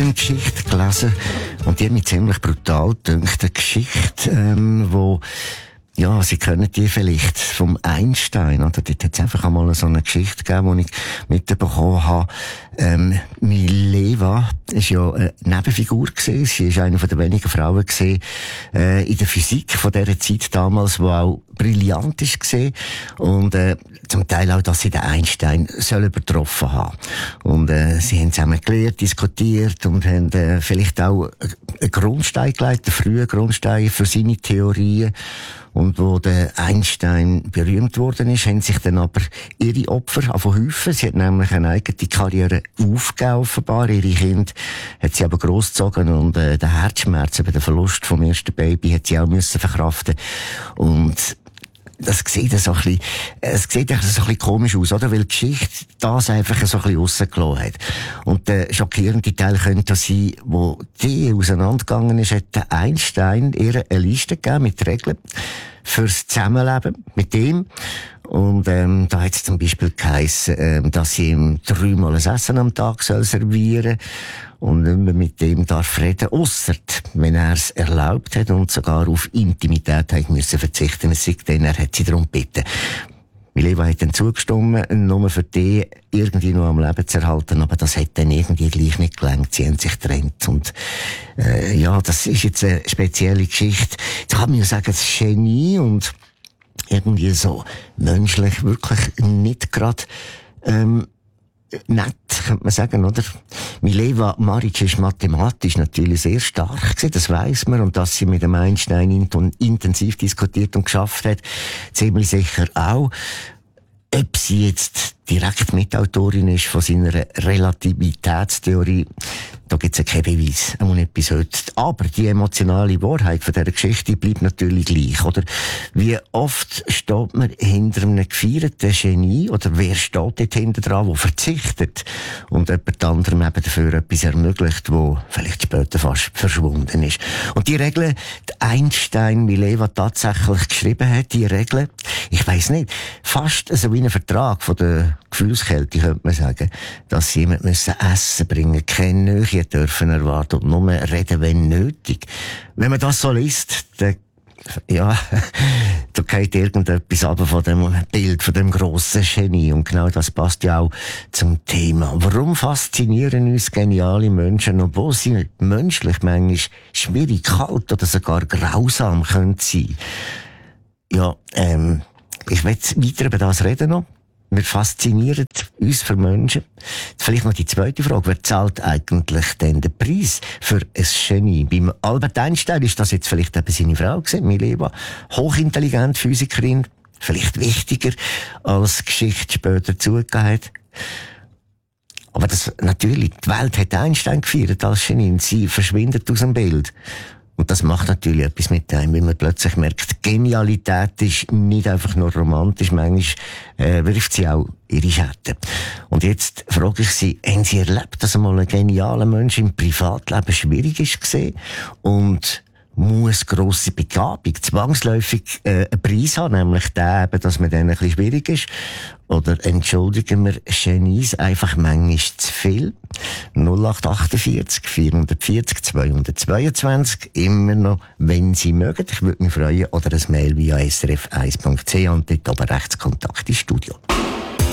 Geschichte gelesen und die hat mich ziemlich brutal gedünkt. Eine Geschichte, wo, ja, Sie kennen die vielleicht vom Einstein, oder? Dort hat es einfach einmal so eine Geschichte gegeben, die ich mitbekommen habe. Mileva ist ja eine Nebenfigur gewesen. Sie ist eine von der wenigen Frauen gewesen, in der Physik von dieser Zeit damals, die auch brillant ist gewesen. Und, zum Teil auch, dass sie den Einstein übertroffen haben. Und, sie haben zusammen gelehrt, diskutiert und haben, vielleicht auch einen Grundstein gelegt, einen frühen Grundstein für seine Theorien. Und wo der Einstein berühmt worden ist, haben sich dann aber ihre Opfer häufen. Sie hat nämlich eine eigene Karriere aufgegeben, offenbar. Ihre Kinder hat sie aber großgezogen und den Herzschmerz über den Verlust vom ersten Baby hat sie auch müssen verkraften. Und das sieht so ein bisschen, es sieht einfach so ein bisschen komisch aus, oder? Weil die Geschichte das einfach so ein bisschen rausgelassen hat. Und der schockierende Teil könnte sein, wo die auseinandergegangen ist, hat der Einstein ihr eine Liste gegeben mit Regeln fürs Zusammenleben mit ihm. Und da hat es zum Beispiel geheissen, dass sie ihm 3-mal ein Essen am Tag servieren soll und nicht mehr mit dem darf reden, ausser wenn er es erlaubt hat und sogar auf Intimität hat müssen verzichten. Es sei denn, er hat sie darum gebeten. Mileva hat dann zugestimmt, nur für die irgendwie noch am Leben zu erhalten, aber das hat dann irgendwie gleich nicht gelangt. Sie haben sich getrennt und ja, das ist jetzt eine spezielle Geschichte. Jetzt kann man ja sagen, das Genie und irgendwie so menschlich wirklich nicht gerade nett, könnte man sagen, oder? Mileva Maric ist mathematisch natürlich sehr stark gewesen, das weiss man, und dass sie mit dem Einstein intensiv diskutiert und geschafft hat, ziemlich sicher auch. Ob sie jetzt direkt Mitautorin ist von seiner Relativitätstheorie, da gibt's ja keinen Beweis, auch nicht bis heute. Aber die emotionale Wahrheit von dieser Geschichte bleibt natürlich gleich, oder? Wie oft steht man hinter einem gefeierten Genie, oder wer steht dort hinter dran, der verzichtet und jemand anderem eben dafür etwas ermöglicht, wo vielleicht später fast verschwunden ist. Und die Regeln, die Einstein Mileva tatsächlich geschrieben hat, die Regeln, ich weiss nicht, fast so wie ein Vertrag von der Gefühlskälte, könnte man sagen, dass sie jemand Essen bringen müssen, keine Nähe dürfen erwarten und nur reden, wenn nötig. Wenn man das so liest, dann, ja, da geht irgendetwas aber von dem Bild, von dem grossen Genie. Und genau das passt ja auch zum Thema. Warum faszinieren uns geniale Menschen, obwohl sie menschlich manchmal schwierig, kalt oder sogar grausam können sein? Ja, ich will weiter über das reden noch. Wir faszinieren uns für Menschen. Vielleicht noch die zweite Frage. Wer zahlt eigentlich denn den Preis für ein Genie? Beim Albert Einstein ist das jetzt vielleicht eben seine Frau gewesen, Mileva. Hochintelligent, Physikerin. Vielleicht wichtiger, als die Geschichte später zugegeben hat. Aber das, natürlich, die Welt hat Einstein gefeiert als Genie und sie verschwindet aus dem Bild. Und das macht natürlich etwas mit einem, wenn man plötzlich merkt, Genialität ist nicht einfach nur romantisch, manchmal wirft sie auch ihre Schatten. Und jetzt frage ich Sie, haben Sie erlebt, dass einmal ein genialer Mensch im Privatleben schwierig ist gesehen und muss grosse Begabung zwangsläufig einen Preis haben, nämlich der eben, dass man dann ein bisschen schwierig ist? Oder entschuldigen wir Genies einfach manchmal zu viel? 0848 440 222, immer noch, wenn Sie mögen. Ich würde mich freuen. Oder ein Mail via srf1.ch und dort oben rechts Kontakt ins Studio.